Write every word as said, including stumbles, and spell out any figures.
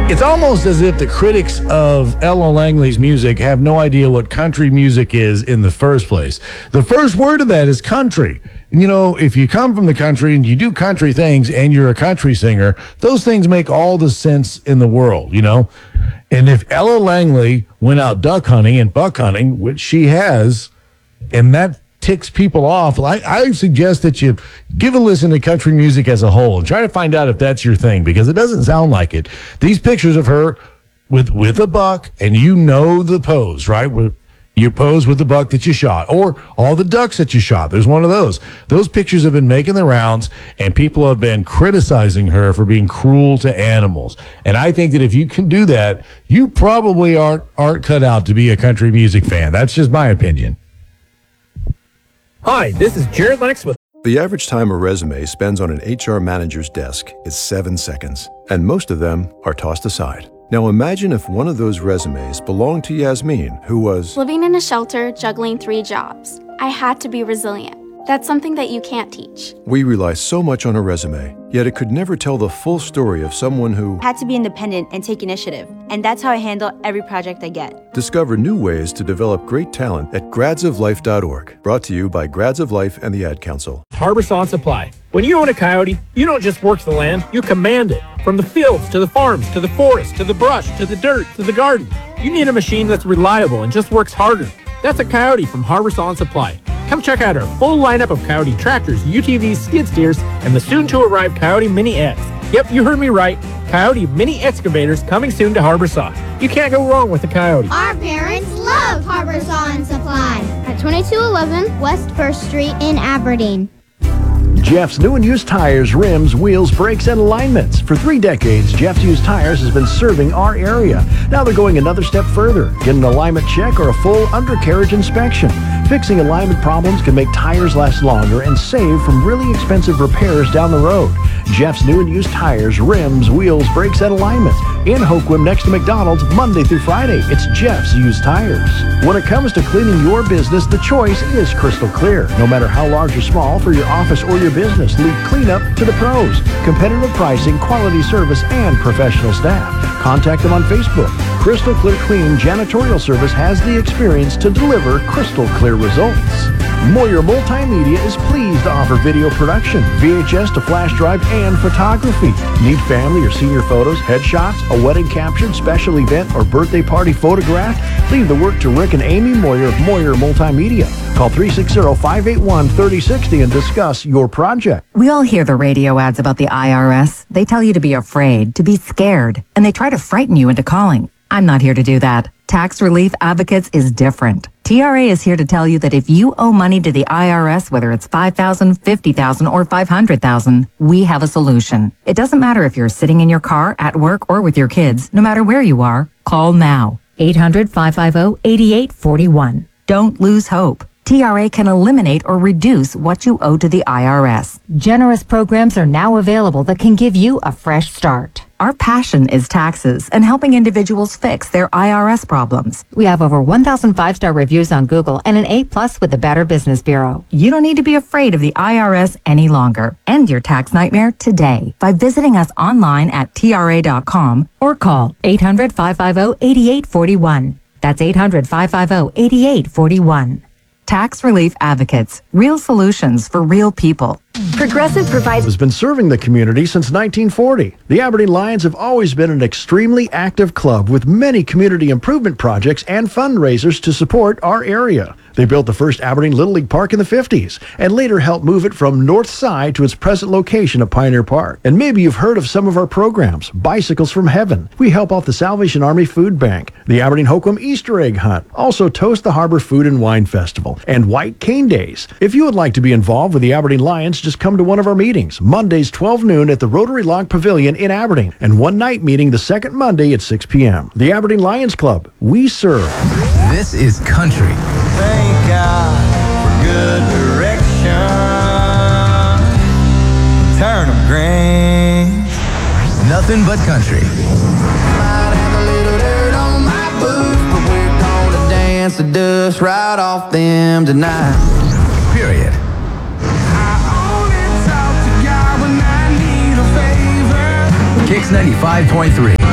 It's almost as if the critics of Ella Langley's music have no idea what country music is in the first place. The first word of that is country. You know, if you come from the country and you do country things and you're a country singer, those things make all the sense in the world, you know? And if Ella Langley went out duck hunting and buck hunting, which she has, and that ticks people off, I, I suggest that you give a listen to country music as a whole and try to find out if that's your thing, because it doesn't sound like it. These pictures of her with with a buck, and you know the pose, right? With you pose with the buck that you shot, or all the ducks that you shot. There's one of those. Those pictures have been making the rounds, and people have been criticizing her for being cruel to animals. And I think that if you can do that, you probably aren't aren't cut out to be a country music fan. That's just my opinion. Hi, this is Jared Lennox with... The average time a resume spends on an H R manager's desk is seven seconds, and most of them are tossed aside. Now imagine if one of those resumes belonged to Yasmin, who was... living in a shelter, juggling three jobs. I had to be resilient. That's something that you can't teach. We rely so much on a resume, yet it could never tell the full story of someone who... had to be independent and take initiative, and that's how I handle every project I get. Discover new ways to develop great talent at grads of life dot org. Brought to you by Grads of Life and the Ad Council. Harborsong Supply. When you own a Coyote, you don't just work the land, you command it. From the fields, to the farms, to the forest, to the brush, to the dirt, to the garden. You need a machine that's reliable and just works harder. That's a Coyote from Harborsong Supply. Come check out our full lineup of Coyote tractors, U T Vs, skid steers, and the soon-to-arrive Coyote Mini X. Yep, you heard me right. Coyote Mini Excavators coming soon to Harborsong. You can't go wrong with a Coyote. Our parents love Harborsong Supply at twenty-two eleven West First Street in Aberdeen. Jeff's new and used tires, rims, wheels, brakes, and alignments. For three decades, Jeff's Used Tires has been serving our area. Now they're going another step further. Get an alignment check or a full undercarriage inspection. Fixing alignment problems can make tires last longer and save from really expensive repairs down the road. Jeff's new and used tires, rims, wheels, brakes, and alignments. In Hoquiam next to McDonald's, Monday through Friday. It's Jeff's Used Tires. When it comes to cleaning your business, the choice is crystal clear. No matter how large or small, for your office or your business, leave cleanup to the pros. Competitive pricing, quality service, and professional staff. Contact them on Facebook. Crystal Clear Clean Janitorial Service has the experience to deliver crystal clear results. Moyer Multimedia is pleased to offer video production, V H S to flash drive, and photography. Need family or senior photos, headshots, a wedding captured, special event, or birthday party photographed? Leave the work to Rick and Amy Moyer of Moyer Multimedia. Call three six zero, five eight one, three zero six zero and discuss your project. We all hear the radio ads about the I R S. They tell you to be afraid, to be scared, and they try to frighten you into calling. I'm not here to do that. Tax Relief Advocates is different. T R A is here to tell you that if you owe money to the I R S, whether it's five thousand dollars, fifty thousand dollars, or five hundred thousand dollars, we have a solution. It doesn't matter if you're sitting in your car, at work, or with your kids. No matter where you are, call now. eight hundred, five five zero, eight eight four one. Don't lose hope. T R A can eliminate or reduce what you owe to the I R S. Generous programs are now available that can give you a fresh start. Our passion is taxes and helping individuals fix their I R S problems. We have over one thousand five-star reviews on Google and an A plus with the Better Business Bureau. You don't need to be afraid of the I R S any longer. End your tax nightmare today by visiting us online at T R A dot com or call eight hundred, five five zero, eight eight four one. That's eight hundred, five five zero, eight eight four one. Tax Relief Advocates. Real solutions for real people. Progressive provides has been serving the community since nineteen forty. The Aberdeen Lions have always been an extremely active club with many community improvement projects and fundraisers to support our area. They built the first Aberdeen Little League Park in the fifties and later helped move it from North Side to its present location of Pioneer Park. And maybe you've heard of some of our programs. Bicycles from Heaven. We help out the Salvation Army Food Bank, the Aberdeen Hoquiam Easter Egg Hunt, also Toast the Harbor Food and Wine Festival, and White Cane Days. If you would like to be involved with the Aberdeen Lions, just come to one of our meetings, Mondays twelve noon at the Rotary Log Pavilion in Aberdeen, and one night meeting the second Monday at six p.m. The Aberdeen Lions Club. We serve. This is country. Thank God for good direction. Turn 'em green. Nothing but country. Might have a little dirt on my boots, but we're gonna dance the dust right off them tonight. Period. Kicks ninety-five point three.